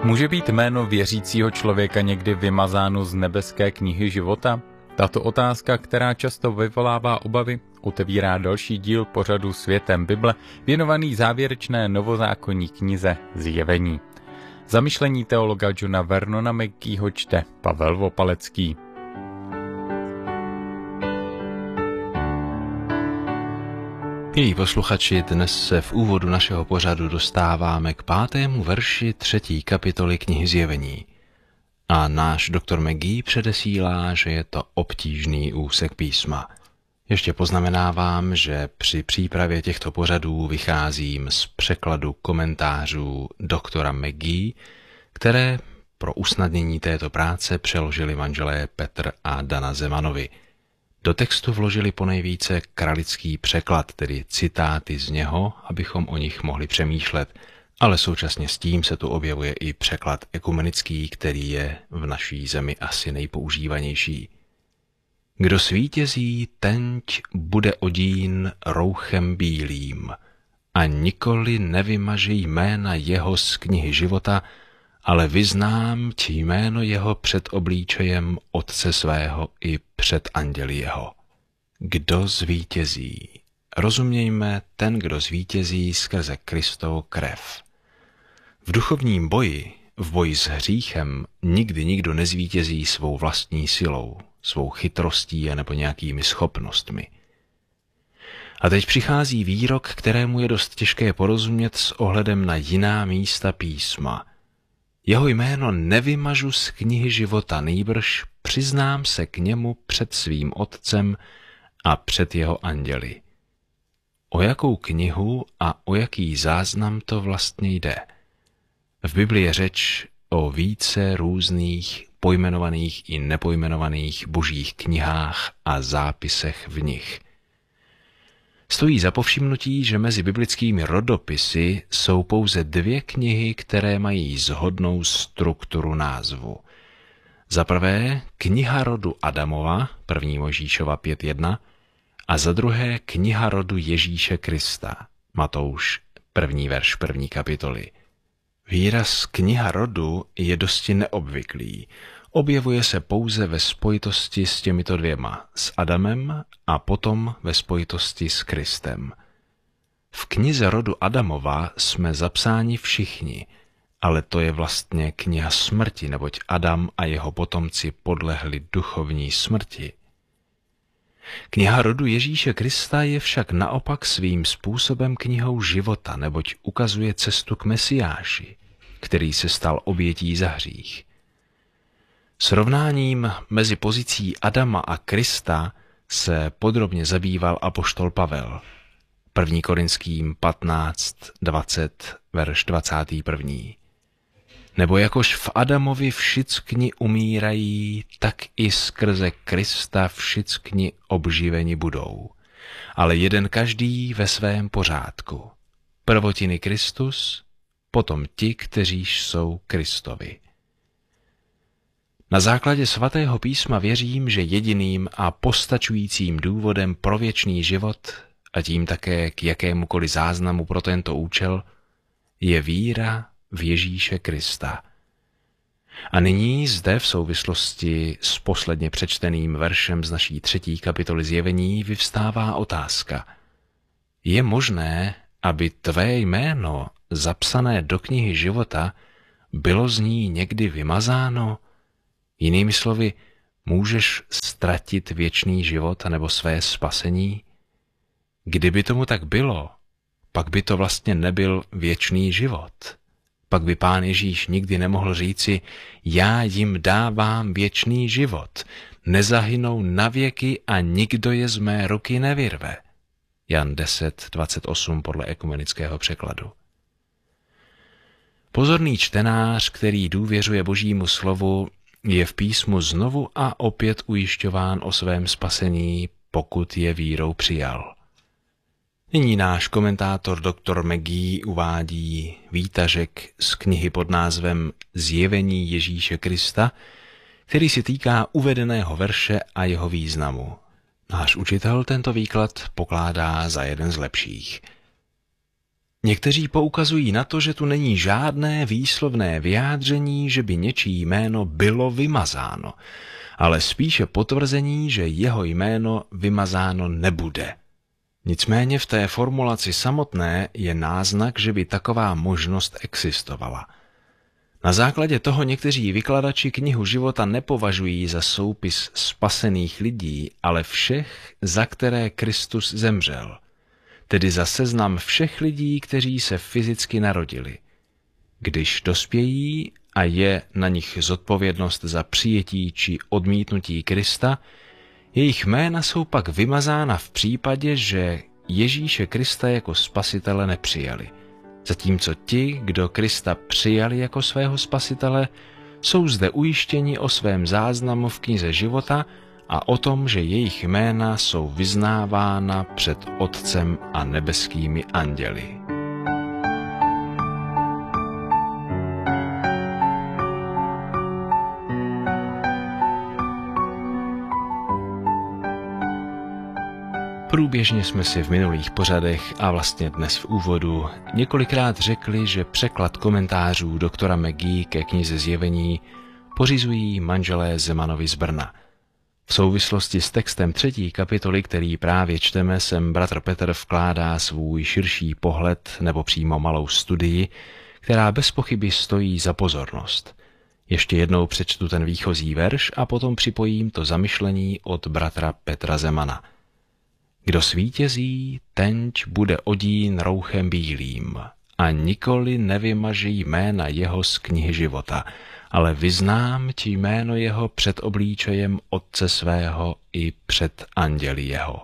Může být jméno věřícího člověka někdy vymazáno z nebeské knihy života? Tato otázka, která často vyvolává obavy, otevírá další díl pořadu Světem Bible, věnovaný závěrečné novozákonní knize Zjevení. Zamyšlení teologa Johna Vernona McGeeho čte Pavel Vopalecký. Milí posluchači, dnes se v úvodu našeho pořadu dostáváme k 5. verši 3. kapitoly knihy Zjevení. A náš doktor McGee předesílá, že je to obtížný úsek písma. Ještě poznamenávám, že při přípravě těchto pořadů vycházím z překladu komentářů doktora McGee, které pro usnadnění této práce přeložili manželé Petr a Dana Zemanovi. Do textu vložili ponejvíce kralický překlad, tedy citáty z něho, abychom o nich mohli přemýšlet, ale současně s tím se tu objevuje i překlad ekumenický, který je v naší zemi asi nejpoužívanější. Kdo svítězí, tenť bude odín rouchem bílým a nikoli nevymaže jména jeho z knihy života, ale vyznám ti jméno jeho před obličejem Otce svého i před anděli jeho. Kdo zvítězí? Rozumějme ten, kdo zvítězí skrze Kristovu krev. V duchovním boji, v boji s hříchem, nikdy nikdo nezvítězí svou vlastní silou, svou chytrostí nebo nějakými schopnostmi. A teď přichází výrok, kterému je dost těžké porozumět s ohledem na jiná místa písma. Jeho jméno nevymažu z knihy života, nýbrž přiznám se k němu před svým Otcem a před jeho anděli. O jakou knihu a o jaký záznam to vlastně jde? V Bibli je řeč o více různých pojmenovaných i nepojmenovaných božích knihách a zápisech v nich. Stojí za povšimnutí, že mezi biblickými rodopisy jsou pouze 2 knihy, které mají shodnou strukturu názvu. Za prvé kniha rodu Adamova, 1. Mojžíšova 5.1, a za druhé kniha rodu Ježíše Krista, Matouš 1. verš 1. kapitoly. Výraz kniha rodu je dosti neobvyklý. Objevuje se pouze ve spojitosti s těmito 2, s Adamem a potom ve spojitosti s Kristem. V knize rodu Adamova jsme zapsáni všichni, ale to je vlastně kniha smrti, neboť Adam a jeho potomci podlehli duchovní smrti. Kniha rodu Ježíše Krista je však naopak svým způsobem knihou života, neboť ukazuje cestu k Mesiáši, který se stal obětí za hřích. Srovnáním mezi pozicí Adama a Krista se podrobně zabýval apoštol Pavel. 1. Korinským 15, 20, verš 21. Nebo jakož v Adamovi všickni umírají, tak i skrze Krista všickni obživeni budou. Ale jeden každý ve svém pořádku. Prvotiny Kristus, potom ti, kteří jsou Kristovi. Na základě svatého písma věřím, že jediným a postačujícím důvodem pro věčný život a tím také k jakémukoliv záznamu pro tento účel je víra v Ježíše Krista. A nyní zde v souvislosti s posledně přečteným veršem z naší 3. kapitoly Zjevení vyvstává otázka. Je možné, aby tvé jméno zapsané do knihy života bylo z ní někdy vymazáno? Jinými slovy, můžeš ztratit věčný život nebo své spasení? Kdyby tomu tak bylo, pak by to vlastně nebyl věčný život. Pak by Pán Ježíš nikdy nemohl říci, já jim dávám věčný život, nezahynou navěky a nikdo je z mé ruky nevyrve. Jan 10.28 podle ekumenického překladu. Pozorný čtenář, který důvěřuje Božímu slovu, je v písmu znovu a opět ujišťován o svém spasení, pokud je vírou přijal. Nyní náš komentátor doktor McGee uvádí výtažek z knihy pod názvem Zjevení Ježíše Krista, který se týká uvedeného verše a jeho významu. Náš učitel tento výklad pokládá za jeden z lepších. Někteří poukazují na to, že tu není žádné výslovné vyjádření, že by něčí jméno bylo vymazáno, ale spíše potvrzení, že jeho jméno vymazáno nebude. Nicméně v té formulaci samotné je náznak, že by taková možnost existovala. Na základě toho někteří vykladači knihu života nepovažují za soupis spasených lidí, ale všech, za které Kristus zemřel, tedy za seznam všech lidí, kteří se fyzicky narodili. Když dospějí a je na nich zodpovědnost za přijetí či odmítnutí Krista, jejich jména jsou pak vymazána v případě, že Ježíše Krista jako spasitele nepřijali. Zatímco ti, kdo Krista přijali jako svého spasitele, jsou zde ujištěni o svém záznamu v knize života a o tom, že jejich jména jsou vyznávána před Otcem a nebeskými anděli. Průběžně jsme si v minulých pořadech a vlastně dnes v úvodu několikrát řekli, že překlad komentářů doktora McGee ke knize Zjevení pořizují manželé Zemanovi z Brna. V souvislosti s textem 3. kapitoly, který právě čteme, sem bratr Petr vkládá svůj širší pohled nebo přímo malou studii, která bez pochyby stojí za pozornost. Ještě jednou přečtu ten výchozí verš a potom připojím to zamyšlení od bratra Petra Zemana. Kdo svítězí, tenč bude odín rouchem bílým a nikoli nevymaže jména jeho z knihy života, ale vyznám ti jméno jeho před obličejem Otce svého i před anděli jeho.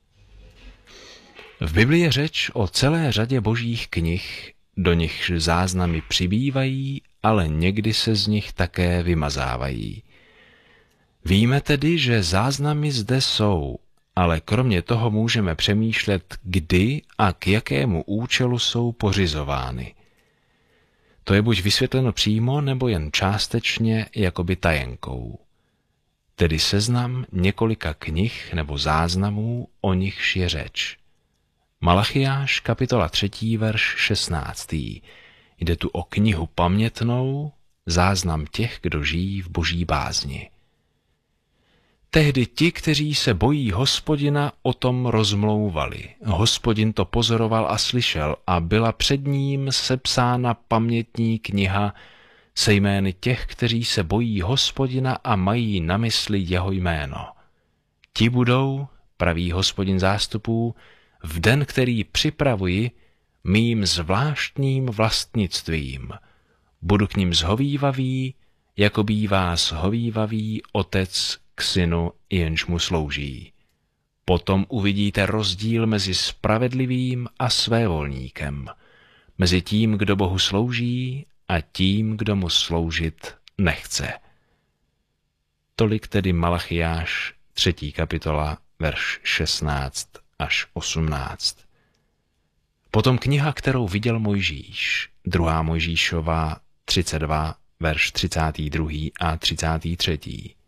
V Biblii je řeč o celé řadě božích knih, do nichž záznamy přibývají, ale někdy se z nich také vymazávají. Víme tedy, že záznamy zde jsou, ale kromě toho můžeme přemýšlet, kdy a k jakému účelu jsou pořizovány. To je buď vysvětleno přímo, nebo jen částečně jakoby tajenkou. Tedy seznam několika knih nebo záznamů, o nichž je řeč. Malachiáš, kapitola 3, verš 16. Jde tu o knihu pamětnou, záznam těch, kdo žijí v boží bázni. Tehdy ti, kteří se bojí Hospodina, o tom rozmlouvali. Hospodin to pozoroval a slyšel a byla před ním sepsána pamětní kniha se jmény těch, kteří se bojí Hospodina a mají na mysli jeho jméno. Ti budou, praví Hospodin zástupů, v den, který připravuji, mým zvláštním vlastnictvím. Budu k nim zhovívavý, jako bývá zhovívavý otec k synu, jenž mu slouží. Potom uvidíte rozdíl mezi spravedlivým a svévolníkem, mezi tím, kdo Bohu slouží, a tím, kdo mu sloužit nechce. Tolik tedy Malachiáš, 3. kapitola, verš 16 až 18. Potom kniha, kterou viděl Mojžíš, 2. Mojžíšova, 32, verš 32. a 33.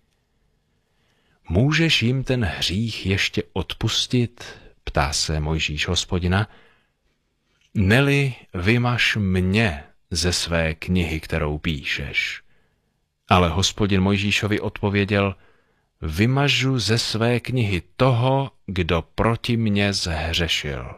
Můžeš jim ten hřích ještě odpustit? Ptá se Mojžíš Hospodina. Neli vymaž mě ze své knihy, kterou píšeš. Ale Hospodin Mojžíšovi odpověděl, vymažu ze své knihy toho, kdo proti mně zhřešil.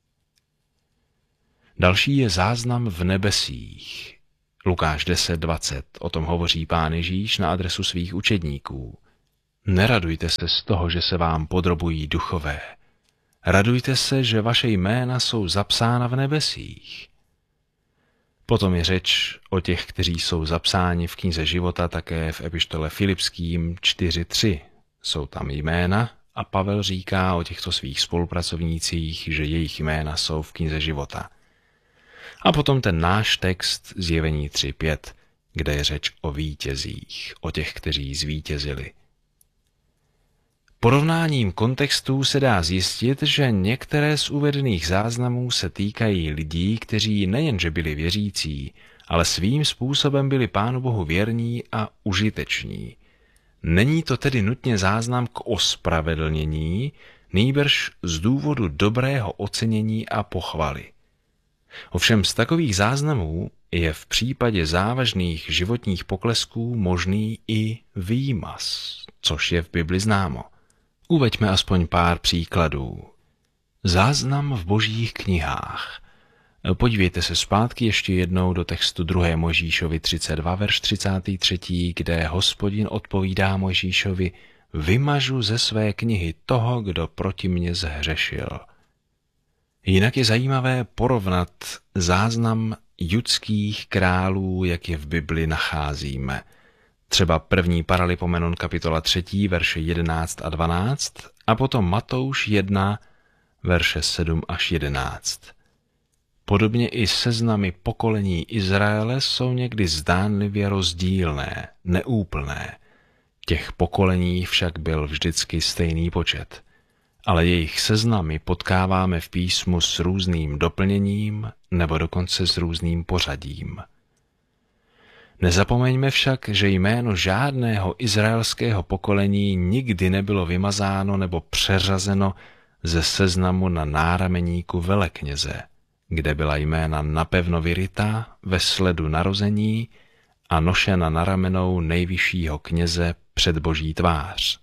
Další je záznam v nebesích. Lukáš 10:20, o tom hovoří Pán Ježíš na adresu svých učedníků. Neradujte se z toho, že se vám podrobují duchové. Radujte se, že vaše jména jsou zapsána v nebesích. Potom je řeč o těch, kteří jsou zapsáni v knize života také v epištole Filipským 4:3. Jsou tam jména a Pavel říká o těchto svých spolupracovnících, že jejich jména jsou v knize života. A potom ten náš text Zjevení 3:5, kde je řeč o vítězích, o těch, kteří zvítězili. Porovnáním kontextů se dá zjistit, že některé z uvedených záznamů se týkají lidí, kteří nejenže byli věřící, ale svým způsobem byli Pánu Bohu věrní a užiteční. Není to tedy nutně záznam k ospravedlnění, nýbrž z důvodu dobrého ocenění a pochvaly. Ovšem z takových záznamů je v případě závažných životních poklesků možný i výmaz, což je v Bibli známo. Uveďme aspoň pár příkladů. Záznam v božích knihách. Podívejte se zpátky ještě jednou do textu 2. Mojžíšovi 32, verš 33, kde Hospodin odpovídá Mojžíšovi: vymažu ze své knihy toho, kdo proti mně zhřešil. Jinak je zajímavé porovnat záznam judských králů, jak je v Bibli nacházíme. Třeba 1. Paralipomenon kapitola 3, verše 11 a 12 a potom Matouš 1, verše 7 až 11. Podobně i seznamy pokolení Izraele jsou někdy zdánlivě rozdílné, neúplné. Těch pokolení však byl vždycky stejný počet. Ale jejich seznamy potkáváme v písmu s různým doplněním nebo dokonce s různým pořadím. Nezapomeňme však, že jméno žádného izraelského pokolení nikdy nebylo vymazáno nebo přeřazeno ze seznamu na nárameníku velekněze, kde byla jména napevno vyrytá ve sledu narození a nošena na ramenou nejvyššího kněze před Boží tvář.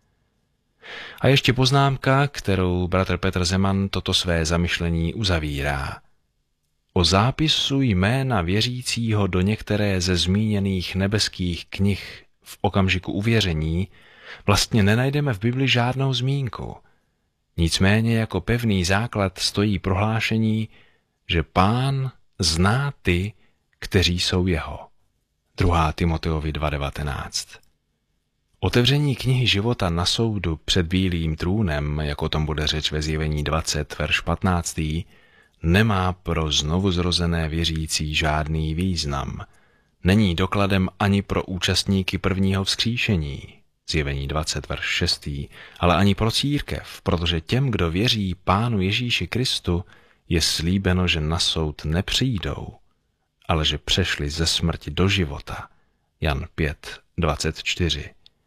A ještě poznámka, kterou bratr Petr Zeman toto své zamyšlení uzavírá. O zápisu jména věřícího do některé ze zmíněných nebeských knih v okamžiku uvěření vlastně nenajdeme v Bibli žádnou zmínku. Nicméně jako pevný základ stojí prohlášení, že Pán zná ty, kteří jsou jeho. 2. Timoteovi 2.19. Otevření knihy života na soudu před bílým trůnem, jako o tom bude řeč ve Zjevení 20, verš 15, nemá pro znovuzrozené věřící žádný význam. Není dokladem ani pro účastníky prvního vzkříšení, Zjevení 20, verš 6, ale ani pro církev, protože těm, kdo věří Pánu Ježíši Kristu, je slíbeno, že na soud nepřijdou, ale že přešli ze smrti do života. Jan 5, 24.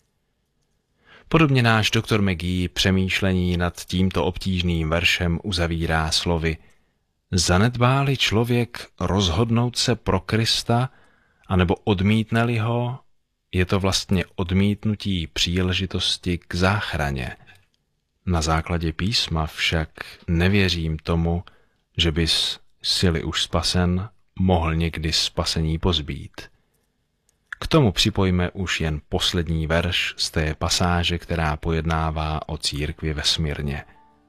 Podobně náš doktor McGee přemýšlení nad tímto obtížným veršem uzavírá slovy: zanedbá-li člověk rozhodnout se pro Krista, anebo odmítne-li ho, je to vlastně odmítnutí příležitosti k záchraně. Na základě písma však nevěřím tomu, že bys, jsi-li už spasen, mohl někdy spasení pozbýt. K tomu připojme už jen poslední verš z té pasáže, která pojednává o církvi ve Smyrně.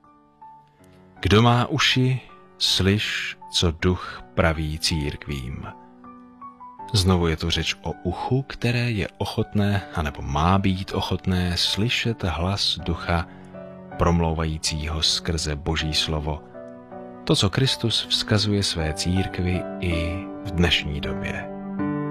Kdo má uši, slyš, co duch praví církvím. Znovu je tu řeč o uchu, které je ochotné, anebo má být ochotné slyšet hlas ducha promlouvajícího skrze Boží slovo. To, co Kristus vzkazuje své církvi i v dnešní době.